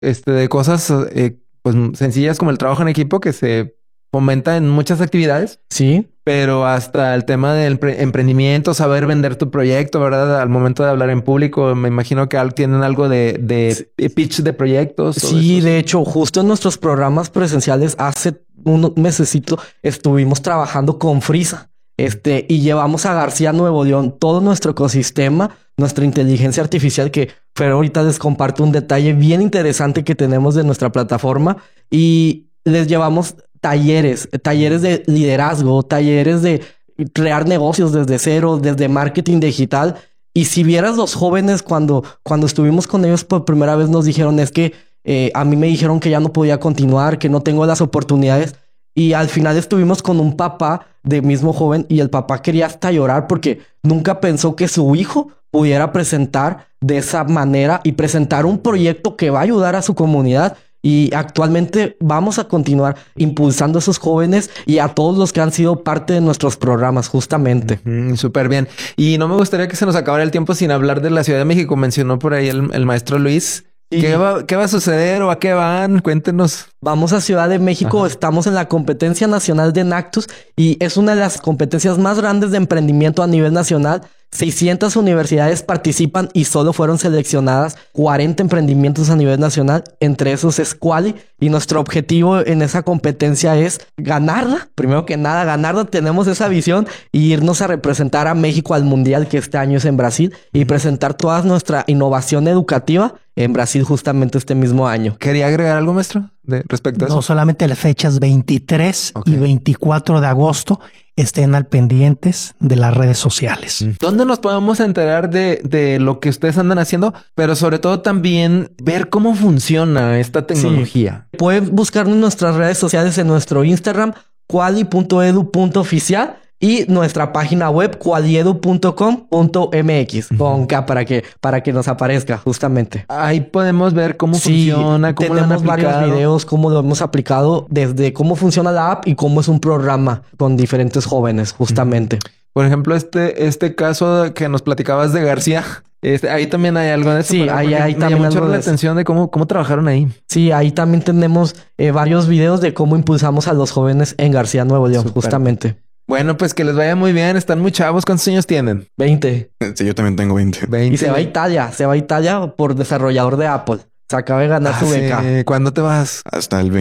de cosas pues sencillas como el trabajo en equipo que se fomenta en muchas actividades. Sí. Pero hasta el tema del emprendimiento, saber vender tu proyecto, ¿verdad? Al momento de hablar en público, me imagino que tienen algo de pitch de proyectos. Sí, de hecho, justo en nuestros programas presenciales hace un mesecito estuvimos trabajando con Frisa. Y llevamos a García Nuevo León todo nuestro ecosistema, nuestra inteligencia artificial, que Fer ahorita les comparto un detalle bien interesante que tenemos de nuestra plataforma, y les llevamos talleres de liderazgo, talleres de crear negocios desde cero, desde marketing digital. Y si vieras los jóvenes cuando estuvimos con ellos por primera vez, nos dijeron es que a mí me dijeron que ya no podía continuar, que no tengo las oportunidades. Y al final estuvimos con un papá de mismo joven y el papá quería hasta llorar porque nunca pensó que su hijo pudiera presentar de esa manera y presentar un proyecto que va a ayudar a su comunidad. Y actualmente vamos a continuar impulsando a esos jóvenes y a todos los que han sido parte de nuestros programas, justamente. Súper bien. Y no me gustaría que se nos acabara el tiempo sin hablar de la Ciudad de México. Mencionó por ahí el maestro Luis. Sí. ¿Qué va a suceder o a qué van? Cuéntenos. Vamos a Ciudad de México. Ajá. Estamos en la competencia nacional de Enactus y es una de las competencias más grandes de emprendimiento a nivel nacional. 600 universidades participan y solo fueron seleccionadas 40 emprendimientos a nivel nacional. Entre esos es Quali. Y nuestro objetivo en esa competencia es ganarla. Primero que nada, ganarla. Tenemos esa visión y irnos a representar a México al Mundial, que este año es en Brasil, y presentar toda nuestra innovación educativa en Brasil justamente este mismo año. ¿Quería agregar algo, maestro, respecto a eso? No, solamente las fechas 23 y 24 de agosto estén al pendientes de las redes sociales. ¿Dónde nos podemos enterar de lo que ustedes andan haciendo? Pero sobre todo también ver cómo funciona esta tecnología. Sí. Pueden buscarnos en nuestras redes sociales en nuestro Instagram, quali.edu.oficial, y nuestra página web qualiedu.com.mx con K para que nos aparezca justamente. Ahí podemos ver cómo funciona, cómo tenemos varios videos, cómo lo hemos aplicado, desde cómo funciona la app y cómo es un programa con diferentes jóvenes justamente. Por ejemplo, este caso que nos platicabas de García, ahí también hay algo de eso. Sí, ahí también me llamó la atención de cómo trabajaron ahí. Sí, ahí también tenemos varios videos de cómo impulsamos a los jóvenes en García Nuevo León, justamente. Bueno, pues que les vaya muy bien. Están muy chavos. ¿Cuántos años tienen? 20. Sí, yo también tengo 20. Y se va a Italia. Se va a Italia por desarrollador de Apple. Se acaba de ganar su beca. ¿Cuándo te vas? Hasta el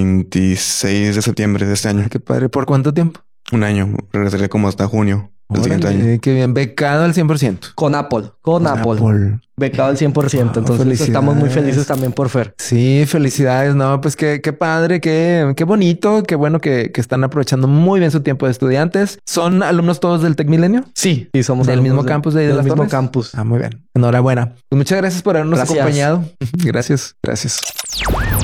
26 de septiembre de este año. Qué padre. ¿Por cuánto tiempo? Un año. Regresaré como hasta junio del siguiente año. Qué bien. Becado al 100%. Con Apple. Con Apple. Becado al 100%. Entonces estamos muy felices también por Fer. Sí, felicidades. No, pues qué padre, qué bonito, qué bueno que están aprovechando muy bien su tiempo de estudiantes. ¿Son alumnos todos del Tec Milenio? Sí, somos del mismo campus de ahí de del las mismo Torres? campus. Muy bien. Enhorabuena. Pues muchas gracias por habernos acompañado. Gracias.